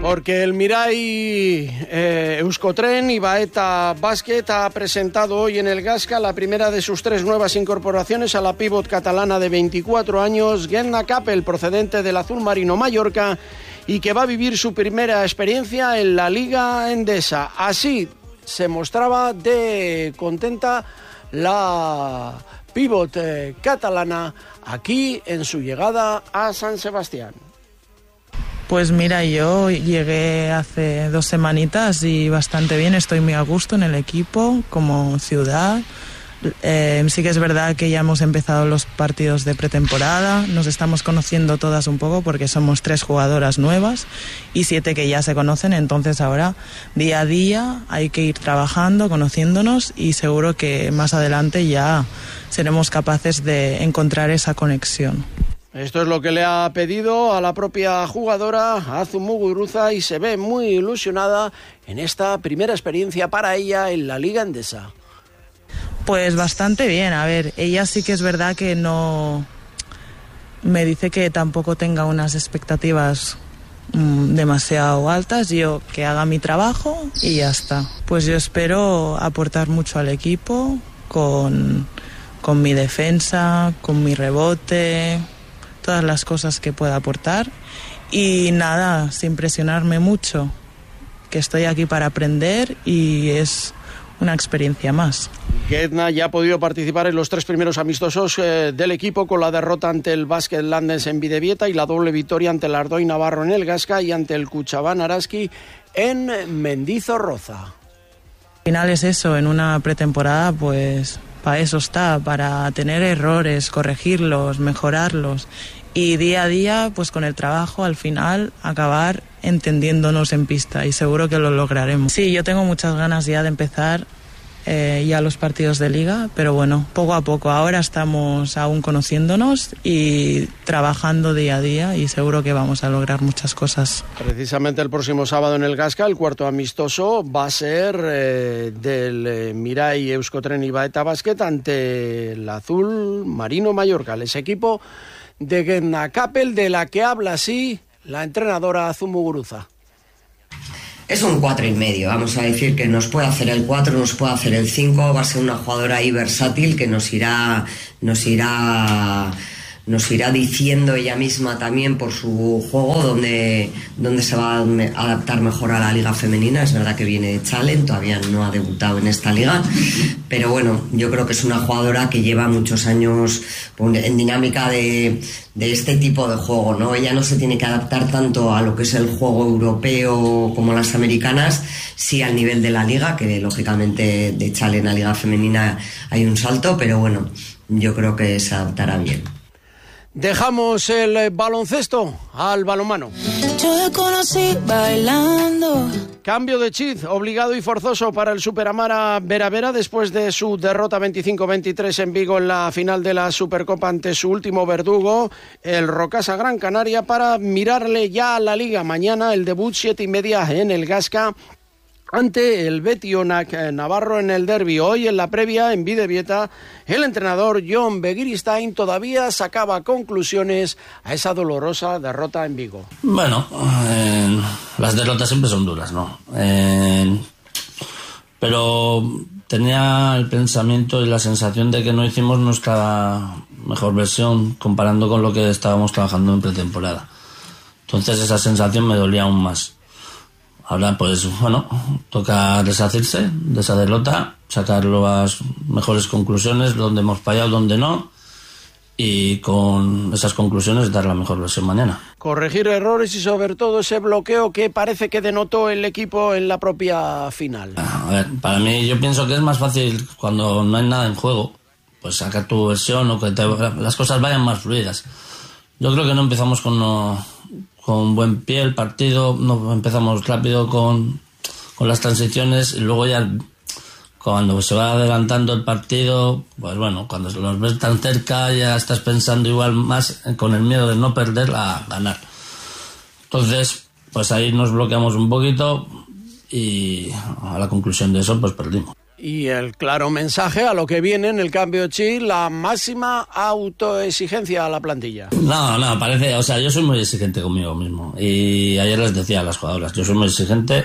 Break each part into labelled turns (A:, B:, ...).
A: Porque el Mirai Euskotren Ibaeta Basket ha presentado hoy en el Gasca la primera de sus 3 nuevas incorporaciones a la pívot catalana de 24 años, Gedna Capel, procedente del Azul Marino Mallorca, y que va a vivir su primera experiencia en la Liga Endesa. Así se mostraba de contenta la pívot catalana aquí en su llegada a San Sebastián.
B: Pues mira, yo llegué hace 2 semanitas y bastante bien, estoy muy a gusto en el equipo, como ciudad. Sí que es verdad que ya hemos empezado los partidos de pretemporada, nos estamos conociendo todas un poco porque somos 3 jugadoras nuevas y 7 que ya se conocen, entonces ahora día a día hay que ir trabajando, conociéndonos y seguro que más adelante ya seremos capaces de encontrar esa conexión.
A: Esto es lo que le ha pedido a la propia jugadora Azu Muguruza y se ve muy ilusionada en esta primera experiencia para ella en la Liga Endesa.
B: Pues bastante bien, a ver, ella sí que es verdad que no me dice que tampoco tenga unas expectativas demasiado altas, yo que haga mi trabajo y ya está. Pues yo espero aportar mucho al equipo con mi defensa, con mi rebote, todas las cosas que pueda aportar y nada, sin presionarme mucho, que estoy aquí para aprender y es una experiencia más.
A: Gedna ya ha podido participar en los 3 primeros amistosos del equipo, con la derrota ante el Basket Landes en Bidebieta y la doble victoria ante el Ardoy Navarro en el Gasca y ante el Cuchabán Araski en Mendizorroza.
B: Al final es eso, en una pretemporada pues para eso está, para tener errores, corregirlos, mejorarlos y día a día pues con el trabajo al final acabar entendiéndonos en pista y seguro que lo lograremos. Sí, yo tengo muchas ganas ya de empezar ya los partidos de liga, pero bueno, poco a poco. Ahora estamos aún conociéndonos y trabajando día a día y seguro que vamos a lograr muchas cosas.
A: Precisamente el próximo sábado en el Gasca, el cuarto amistoso va a ser del Mirai Euskotren Ibaeta Basket ante el Azul Marino Mallorca, ese equipo de Gedna Capel, de la que habla así la entrenadora Azu Muguruza.
C: Es un 4,5, vamos a decir que nos puede hacer el 4, nos puede hacer el 5, va a ser una jugadora ahí versátil que nos irá diciendo ella misma también por su juego dónde se va a adaptar mejor a la liga femenina. Es verdad que viene de Challenge, todavía no ha debutado en esta liga, pero bueno, yo creo que es una jugadora que lleva muchos años en dinámica de este tipo de juego, ¿no? Ella no se tiene que adaptar tanto a lo que es el juego europeo como las americanas, sí al nivel de la liga, que lógicamente de Challenge a liga femenina hay un salto, pero bueno, yo creo que se adaptará bien.
A: Dejamos el baloncesto al balonmano.
D: Yo te conocí bailando.
A: Cambio de chip obligado y forzoso para el Superamara Vera Vera después de su derrota 25-23 en Vigo en la final de la Supercopa ante su último verdugo, el Rocasa Gran Canaria, para mirarle ya a la Liga. Mañana el debut 7:30 en el Gasca ante el Betionac Navarro en el derbi. Hoy en la previa en Bidebieta el entrenador John Begiristain todavía sacaba conclusiones a esa dolorosa derrota en Vigo.
E: Bueno, las derrotas siempre son duras, ¿no? Pero tenía el pensamiento y la sensación de que no hicimos nuestra mejor versión comparando con lo que estábamos trabajando en pretemporada. Entonces esa sensación me dolía aún más. Ahora, pues, bueno, toca deshacerse de esa derrota, sacar las mejores conclusiones, donde hemos fallado, donde no, y con esas conclusiones dar la mejor versión mañana.
A: Corregir errores y sobre todo ese bloqueo que parece que denotó el equipo en la propia final.
E: A ver, para mí yo pienso que es más fácil cuando no hay nada en juego, pues sacar tu versión o que las cosas vayan más fluidas. Yo creo que no empezamos con buen pie el partido, no empezamos rápido con las transiciones y luego ya cuando se va adelantando el partido, pues bueno, cuando los ves tan cerca ya estás pensando igual más con el miedo de no perder a ganar. Entonces, pues ahí nos bloqueamos un poquito y a la conclusión de eso pues perdimos.
A: Y el claro mensaje a lo que viene en el cambio de chip, la máxima autoexigencia a la plantilla.
E: No, parece, o sea, yo soy muy exigente conmigo mismo. Y ayer les decía a las jugadoras, yo soy muy exigente.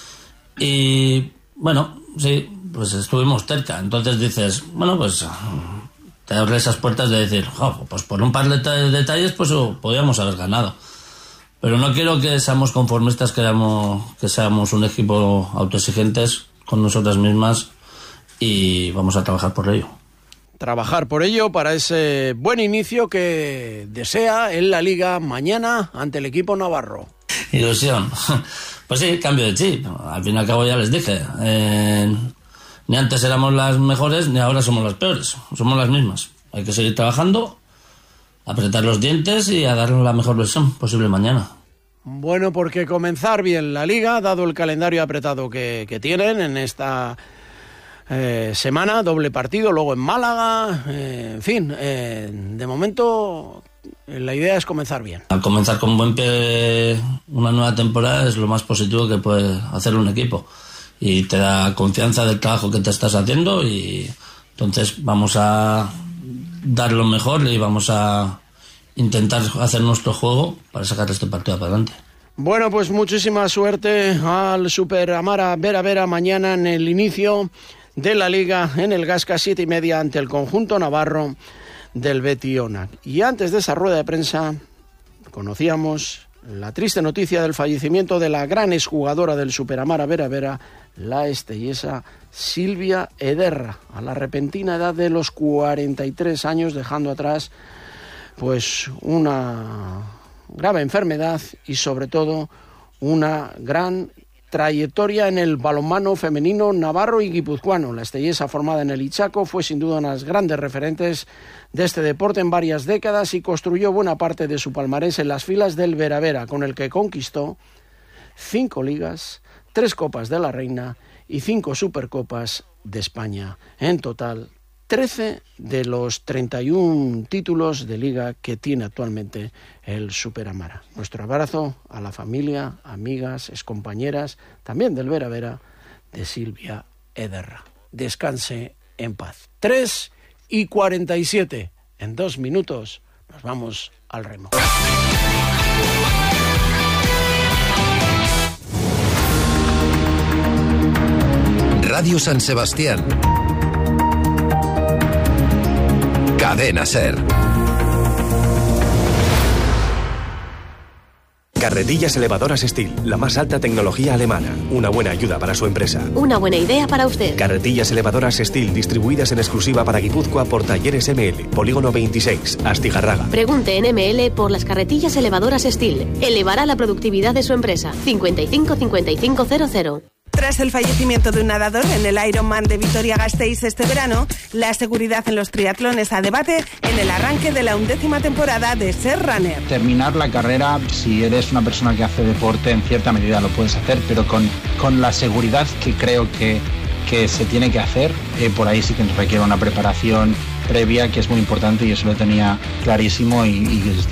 E: Y bueno, sí, pues estuvimos cerca. Entonces dices, bueno, pues te abres esas puertas de decir, pues por un par de detalles, pues podríamos haber ganado. Pero no quiero que seamos conformistas, que seamos un equipo autoexigentes con nosotras mismas. Y vamos a trabajar por ello.
A: Trabajar por ello para ese buen inicio que desea en la Liga mañana ante el equipo navarro.
E: Ilusión. Pues sí, cambio de chip. Al fin y al cabo ya les dije. Ni antes éramos las mejores, ni ahora somos las peores. Somos las mismas. Hay que seguir trabajando, apretar los dientes y a dar la mejor versión posible mañana.
A: Bueno, porque comenzar bien la Liga, dado el calendario apretado que tienen en esta... semana, doble partido, luego en Málaga, en fin, de momento la idea es comenzar bien.
E: Al comenzar con buen pie una nueva temporada es lo más positivo que puede hacer un equipo y te da confianza del trabajo que te estás haciendo y entonces vamos a dar lo mejor y vamos a intentar hacer nuestro juego para sacar este partido para adelante.
A: Bueno, pues muchísima suerte al Super Amara Vera Vera mañana en el inicio de la Liga en el Gasca 7:30 ante el conjunto navarro del Betionac. Y antes de esa rueda de prensa conocíamos la triste noticia del fallecimiento de la gran exjugadora del Super Amara Vera Vera, la estellesa Silvia Ederra, a la repentina edad de los 43 años, dejando atrás pues una grave enfermedad y sobre todo una gran trayectoria en el balonmano femenino navarro y guipuzcoano. La estellesa, formada en el Ichaco, fue sin duda una de las grandes referentes de este deporte en varias décadas y construyó buena parte de su palmarés en las filas del Vera Vera, con el que conquistó 5 ligas, 3 Copas de la Reina y 5 Supercopas de España. En total, 13 de los 31 títulos de liga que tiene actualmente el Super Amara. Nuestro abrazo a la familia, amigas, excompañeras, también del Vera Vera, de Silvia Ederra. Descanse en paz. 3:47. En 2 minutos nos vamos al remo.
F: Radio San Sebastián. Cadena SER.
G: Carretillas elevadoras Steel, la más alta tecnología alemana. Una buena ayuda para su empresa.
H: Una buena idea para usted.
G: Carretillas elevadoras Steel, distribuidas en exclusiva para Guipúzcoa por Talleres ML, Polígono 26, Astigarraga.
H: Pregunte en ML por las carretillas elevadoras Steel. Elevará la productividad de su empresa. 55 55 00.
I: Tras el fallecimiento de un nadador en el Ironman de Vitoria-Gasteiz este verano, la seguridad en los triatlones a debate en el arranque de la 11ª temporada de Ser Runner.
J: Terminar la carrera, si eres una persona que hace deporte, en cierta medida lo puedes hacer, pero con la seguridad que creo que se tiene que hacer, por ahí sí que requiere una preparación previa que es muy importante y eso lo tenía clarísimo y